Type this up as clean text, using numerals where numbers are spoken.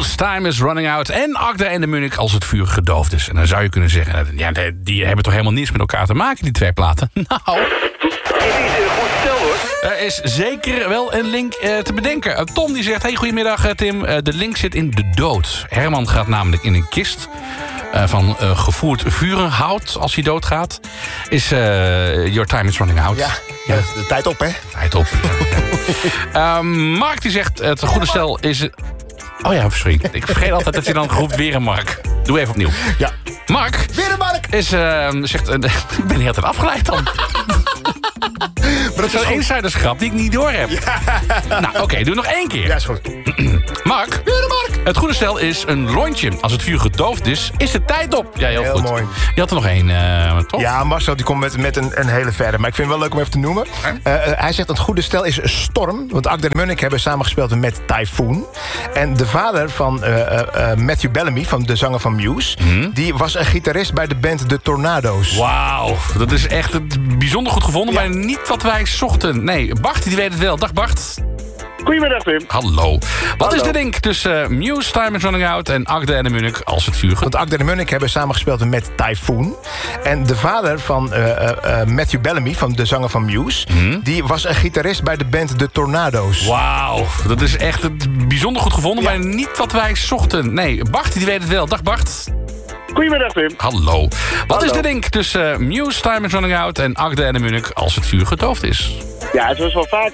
Muse, Time is Running Out. En Agda en de Munich als het vuur gedoofd is. En dan zou je kunnen zeggen, ja, die hebben toch helemaal niets met elkaar te maken, die twee platen? Nou... Er is zeker wel een link te bedenken. Tom die zegt, hey, goedemiddag Tim. De link zit in de dood. Herman gaat namelijk in een kist van gevoerd vurenhout als hij doodgaat. Is Your Time is Running Out. Ja, de tijd op, hè? Tijd op. Mark die zegt, het goede stel is... Oh ja, sorry. Ik vergeet altijd dat hij dan roept weer een Mark. Doe even opnieuw. Ja. Mark. Weer een Mark. Zegt, ik ben de hele tijd afgeleid dan. Dat is een insidersgrap die ik niet door heb. Ja. Nou, oké, doe nog 1 keer. Ja, is goed. Mark. Weer een Mark. Het goede stel is een lontje. Als het vuur gedoofd is de tijd op. Ja, heel goed. Mooi. Je had er nog 1, toch? Ja, Marcel die komt met een hele verder. Maar ik vind het wel leuk om even te noemen. Hij zegt het goede stel is Storm. Want Agda en Munich hebben samengespeeld met Typhoon. En de vader van Matthew Bellamy, van de zanger van Muse... die was een gitarist bij de band The Tornado's. Wauw, dat is echt bijzonder goed gevonden. Ja. Maar niet wat wij zochten. Nee, Bart die weet het wel. Dag Bart. Goedemiddag, Tim. Hallo. Wat is de link tussen Muse, Time is Running Out... en Agda en de Munich als het vuur? Want Agda en Munich hebben samengespeeld met Typhoon. En de vader van Matthew Bellamy, van de zanger van Muse... die was een gitarist bij de band The Tornado's. Wauw, dat is echt bijzonder goed gevonden... maar niet wat wij zochten. Nee, Bart die weet het wel. Dag Bart. Goedemiddag, Tim. Hallo. Wat is de link tussen Muse, Time is Running Out... en Agda en de Munich als het vuur gedoofd is? Ja, het was wel vaak